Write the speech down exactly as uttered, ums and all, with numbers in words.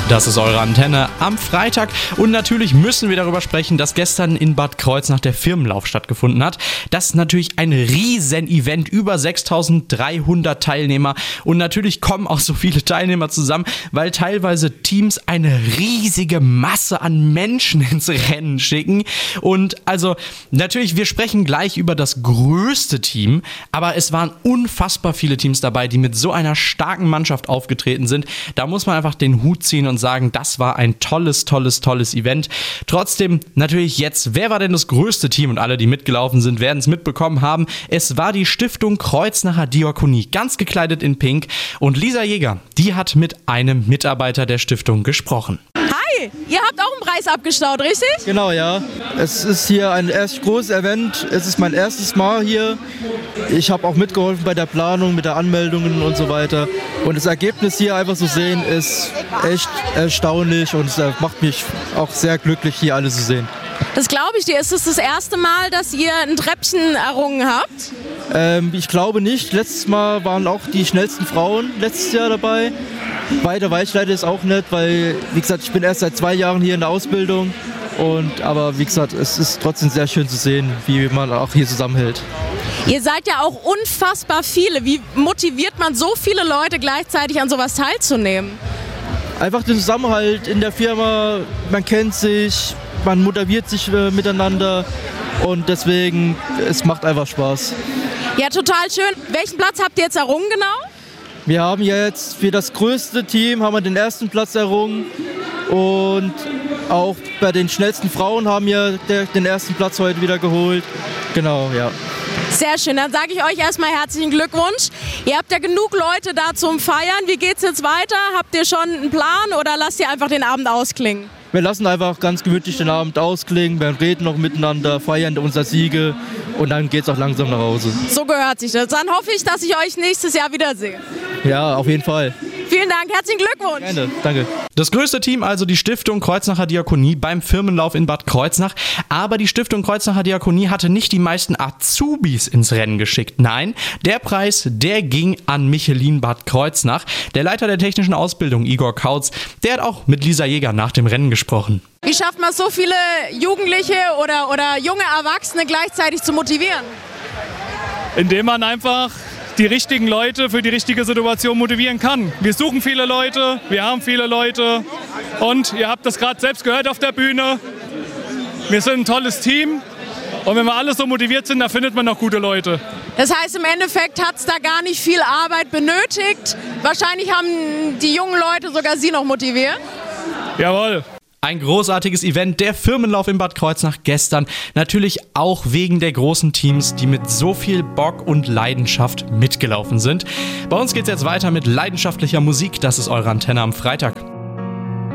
Das ist eure Antenne am Freitag und natürlich müssen wir darüber sprechen, dass gestern in Bad Kreuznach der Firmenlauf stattgefunden hat. Das ist natürlich ein Riesen-Event, über sechstausenddreihundert Teilnehmer und natürlich kommen auch so viele Teilnehmer zusammen, weil teilweise Teams eine riesige Masse an Menschen ins Rennen schicken und also natürlich, wir sprechen gleich über das größte Team, aber es waren unfassbar viele Teams dabei, die mit so einer starken Mannschaft aufgetreten sind. Da muss man einfach den Hut ziehen und sagen, das war ein tolles, tolles, tolles Event. Trotzdem natürlich jetzt, wer war denn das größte Team? Und alle, die mitgelaufen sind, werden es mitbekommen haben. Es war die Stiftung Kreuznacher Diakonie, ganz gekleidet in Pink. Und Lisa Jäger, die hat mit einem Mitarbeiter der Stiftung gesprochen. Hi, ihr habt auch einen Preis abgestaubt, richtig? Genau, ja. Es ist hier ein echt großes Event. Es ist mein erstes Mal hier. Ich habe auch mitgeholfen bei der Planung, mit der Anmeldungen und so weiter. Und das Ergebnis hier einfach zu sehen, ist echt erstaunlich und es macht mich auch sehr glücklich, hier alle zu sehen. Das glaube ich dir. Ist es das erste Mal, dass ihr ein Treppchen errungen habt? Ähm, ich glaube nicht. Letztes Mal waren auch die schnellsten Frauen letztes Jahr dabei. Weiter weiß ich leider ist auch nicht, weil, wie gesagt, ich bin erst seit zwei Jahren hier in der Ausbildung. Und, aber wie gesagt, es ist trotzdem sehr schön zu sehen, wie man auch hier zusammenhält. Ihr seid ja auch unfassbar viele. Wie motiviert man so viele Leute gleichzeitig an sowas teilzunehmen? Einfach den Zusammenhalt in der Firma, man kennt sich, man motiviert sich äh, miteinander und deswegen, es macht einfach Spaß. Ja, total schön. Welchen Platz habt ihr jetzt errungen genau? Wir haben jetzt für das größte Team haben wir den ersten Platz errungen und auch bei den schnellsten Frauen haben wir der, den ersten Platz heute wieder geholt. Genau, ja. Sehr schön, dann sage ich euch erstmal herzlichen Glückwunsch. Ihr habt ja genug Leute da zum Feiern. Wie geht's jetzt weiter? Habt ihr schon einen Plan oder lasst ihr einfach den Abend ausklingen? Wir lassen einfach ganz gemütlich den Abend ausklingen, wir reden noch miteinander, feiern unsere Siege und dann geht's auch langsam nach Hause. So gehört sich das. Dann hoffe ich, dass ich euch nächstes Jahr wiedersehe. Ja, auf jeden Fall. Vielen Dank, herzlichen Glückwunsch. Gerne, danke. Das größte Team, also die Stiftung Kreuznacher Diakonie beim Firmenlauf in Bad Kreuznach. Aber die Stiftung Kreuznacher Diakonie hatte nicht die meisten Azubis ins Rennen geschickt. Nein, der Preis, der ging an Michelin Bad Kreuznach. Der Leiter der technischen Ausbildung, Igor Kautz, der hat auch mit Lisa Jäger nach dem Rennen gesprochen. Wie schafft man so viele Jugendliche oder, oder junge Erwachsene gleichzeitig zu motivieren? Indem man einfach die richtigen Leute für die richtige Situation motivieren kann. Wir suchen viele Leute, wir haben viele Leute und ihr habt das gerade selbst gehört auf der Bühne. Wir sind ein tolles Team und wenn wir alle so motiviert sind, dann findet man auch gute Leute. Das heißt, im Endeffekt hat es da gar nicht viel Arbeit benötigt. Wahrscheinlich haben die jungen Leute sogar Sie noch motiviert. Jawohl. Ein großartiges Event, der Firmenlauf in Bad Kreuznach gestern. Natürlich auch wegen der großen Teams, die mit so viel Bock und Leidenschaft mitgelaufen sind. Bei uns geht's jetzt weiter mit leidenschaftlicher Musik. Das ist eure Antenne am Freitag.